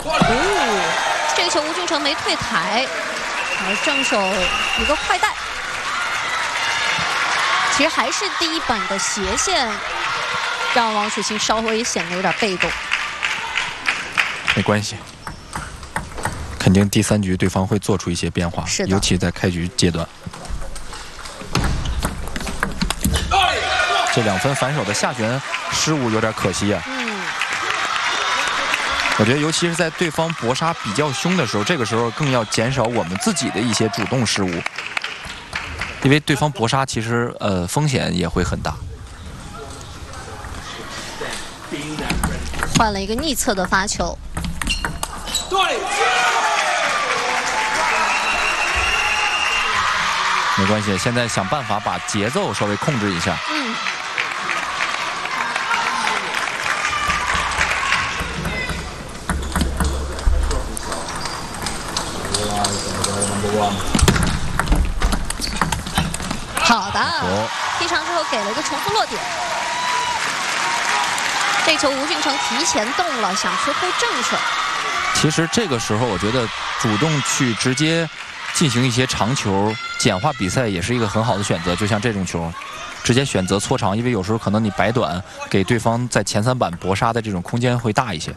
这个球吴俊成没退台，而正手一个快带。其实还是第一板的斜线，让王楚钦稍微显得有点被动。 没关系，肯定第3局对方会做出一些变化，尤其在开局阶段。这2分反手的下旋失误有点可惜啊。我觉得尤其是在对方搏杀比较凶的时候，这个时候更要减少我们自己的一些主动失误，因为对方搏杀其实风险也会很大。 换了一个逆侧的发球。 没关系，现在想办法把节奏稍微控制一下。 好的，踢长之后给了一个重复落点。这球吴俊成提前动了，想去护正手。 其实这个时候，我觉得主动去直接进行一些长球，简化比赛也是一个很好的选择。就像这种球，直接选择搓长，因为有时候可能你摆短，给对方在前3板搏杀的这种空间会大一些。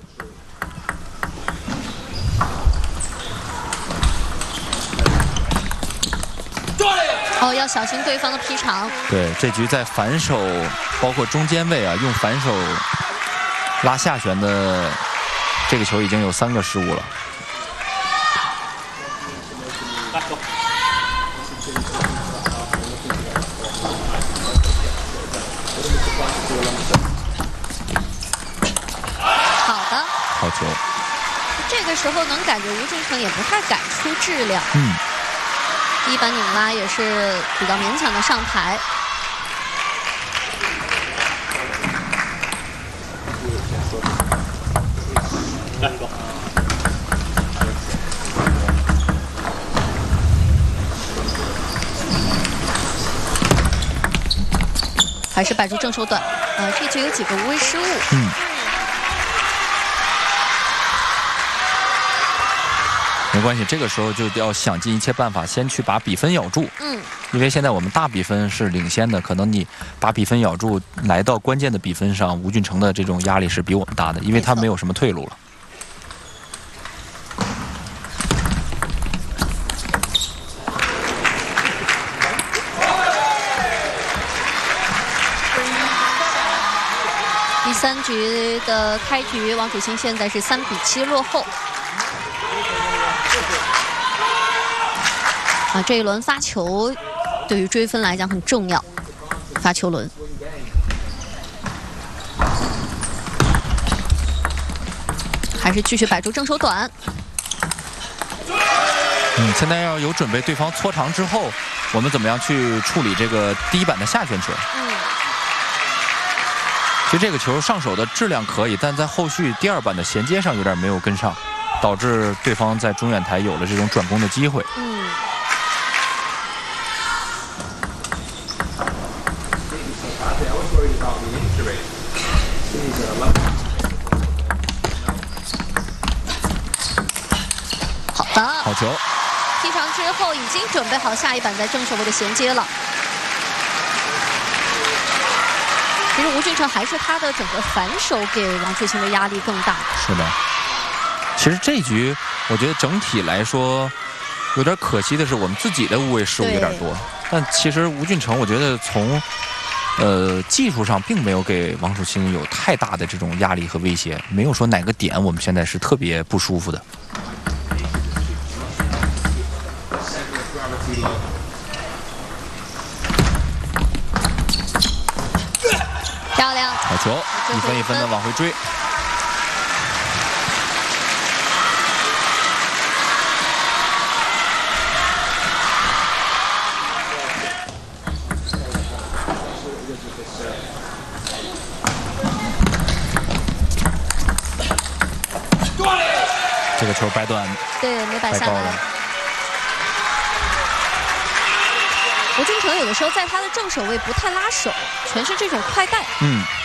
哦，要小心对方的劈长。 对，这局在反手，包括中间位啊，用反手拉下旋的这个球已经有3个失误了。 好的， 好球。 这个时候能感觉吴俊成也不太敢出质量。第一板拧拉也是比较勉强的上台。还是摆出正手短，这局有几个无谓失误。 没关系，这个时候就要想尽一切办法，先去把比分咬住。因为现在我们大比分是领先的，可能你把比分咬住，来到关键的比分上，吴俊成的这种压力是比我们大的，因为他没有什么退路了。 第3局的开局，王楚钦现在是3比7落后。这一轮发球对于追分来讲很重要，发球轮。还是继续摆出正手短。 现在要有准备，对方搓长之后，我们怎么样去处理这个第一板的下旋球？其实这个球上手的质量可以，但在后续第2板的衔接上有点没有跟上，导致对方在中远台有了这种转攻的机会。 好的， 好球。 踢长之后已经准备好下一板在正手位的衔接了。其实吴俊成还是他的整个反手给王楚钦的压力更大。 是的。其实这一局我觉得整体来说有点可惜的是，我们自己的无谓失误有点多。但其实吴俊成我觉得从技术上并没有给王楚钦有太大的这种压力和威胁，没有说哪个点我们现在是特别不舒服的。 漂亮， 好球，1分1分的往回追。这个球摆短， 对，没摆下来。吴俊成有的时候在他的正手位不太拉手，全是这种快带。